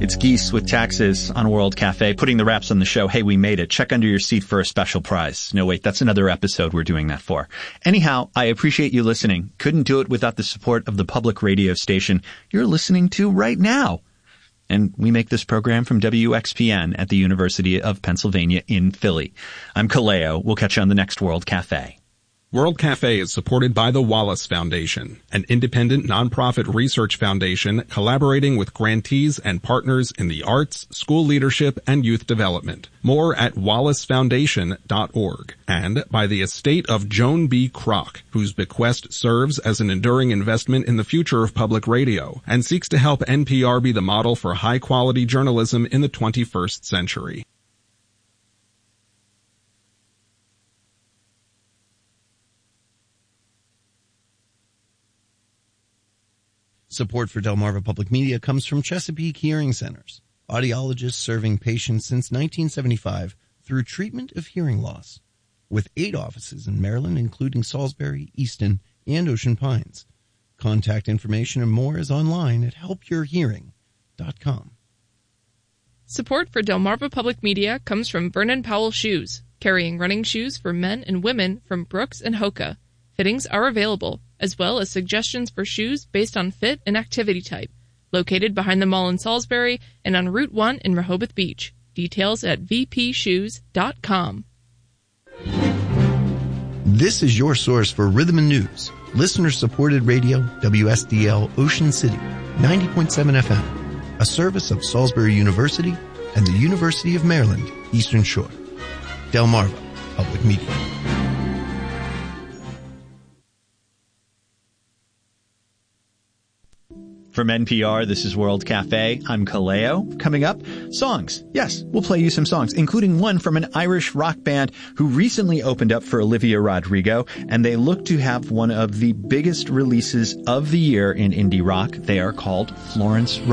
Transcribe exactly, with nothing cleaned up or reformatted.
It's Geese with Taxes on World Cafe, putting the wraps on the show. Hey, we made it. Check under your seat for a special prize. No, wait, that's another episode we're doing that for. Anyhow, I appreciate you listening. Couldn't do it without the support of the public radio station you're listening to right now. And we make this program from W X P N at the University of Pennsylvania in Philly. I'm Kaleo. We'll catch you on the next World Cafe. World Cafe is supported by the Wallace Foundation, an independent nonprofit research foundation collaborating with grantees and partners in the arts, school leadership, and youth development. More at wallace foundation dot org. And by the estate of Joan B. Kroc, whose bequest serves as an enduring investment in the future of public radio and seeks to help N P R be the model for high-quality journalism in the twenty-first century. Support for Delmarva Public Media comes from Chesapeake Hearing Centers, audiologists serving patients since nineteen seventy-five through treatment of hearing loss. With eight offices in Maryland, including Salisbury, Easton, and Ocean Pines. Contact information and more is online at help your hearing dot com. Support for Delmarva Public Media comes from Vernon Powell Shoes, carrying running shoes for men and women from Brooks and Hoka. Fittings are available, as well as suggestions for shoes based on fit and activity type. Located behind the mall in Salisbury and on Route one in Rehoboth Beach. Details at v p shoes dot com. This is your source for rhythm and news. Listener-supported radio, W S D L Ocean City, ninety point seven F M. A service of Salisbury University and the University of Maryland, Eastern Shore. Delmarva Public Media. From N P R, this is World Cafe. I'm Kaleo. Coming up, songs. Yes, we'll play you some songs, including one from an Irish rock band who recently opened up for Olivia Rodrigo, and they look to have one of the biggest releases of the year in indie rock. They are called Florence